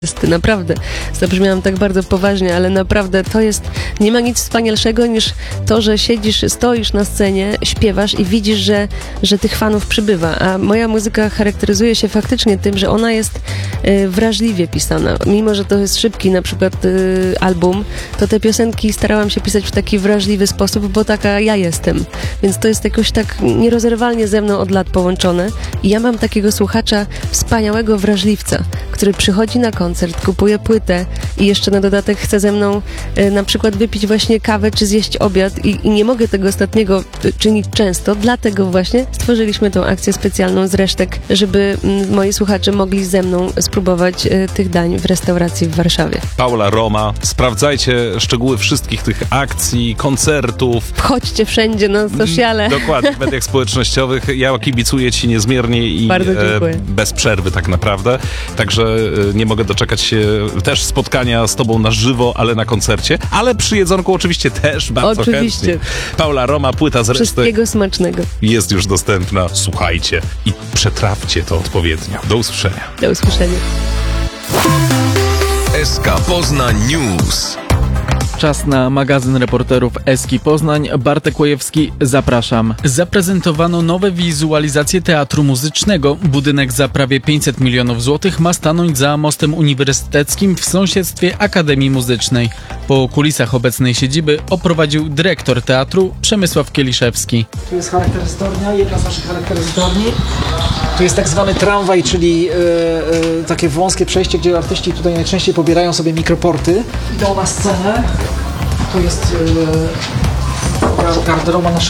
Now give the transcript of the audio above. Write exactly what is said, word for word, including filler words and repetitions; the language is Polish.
Naprawdę, zabrzmiałam tak bardzo poważnie, ale naprawdę to jest, nie ma nic wspanialszego niż to, że siedzisz, stoisz na scenie, śpiewasz i widzisz, że, że tych fanów przybywa, a moja muzyka charakteryzuje się faktycznie tym, że ona jest y, wrażliwie pisana. Mimo że to jest szybki na przykład y, album, to te piosenki starałam się pisać w taki wrażliwy sposób, bo taka ja jestem, więc to jest jakoś tak nierozerwalnie ze mną od lat połączone i ja mam takiego słuchacza, wspaniałego wrażliwca, który przychodzi na koncert, kupuje płytę i jeszcze na dodatek chce ze mną y, na przykład wypić właśnie kawę czy zjeść obiad i, i nie mogę tego ostatniego y, czynić często, dlatego właśnie stworzyliśmy tą akcję specjalną z resztek, żeby y, moi słuchacze mogli ze mną spróbować y, tych dań w restauracji w Warszawie. Paula Roma, sprawdzajcie szczegóły wszystkich tych akcji, koncertów. Wchodźcie wszędzie na sociale. Dokładnie, w mediach społecznościowych. Ja kibicuję ci niezmiernie i Bardzo dziękuję. e, bez przerwy tak naprawdę. Także e, nie mogę doczekać się też spotkania z tobą na żywo, ale na koncercie. Ale przy jedzonku oczywiście też bardzo Oczywiście. chętnie. Paula Roma, płyta z resztek Wszystkiego smacznego. jest już dostępna. Słuchajcie i przetrawcie to odpowiednio. Do usłyszenia. Do usłyszenia. S K Poznań News. Czas na magazyn reporterów Eski Poznań. Bartek Łojewski, zapraszam. Zaprezentowano nowe wizualizacje teatru muzycznego. Budynek za prawie pięćset milionów złotych ma stanąć za mostem uniwersyteckim w sąsiedztwie Akademii Muzycznej. Po kulisach obecnej siedziby oprowadził dyrektor teatru Przemysław Kieliszewski. Tu jest charakteryzornia, jedna z naszych charakteryzorni. Tu jest tak zwany tramwaj, czyli yy, yy, takie wąskie przejście, gdzie artyści tutaj najczęściej pobierają sobie mikroporty. Idą na scenę. Tu jest yy, garderoba naszego